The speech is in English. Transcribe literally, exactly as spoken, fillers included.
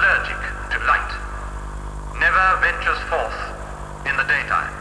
allergic to light, never ventures forth in the daytime.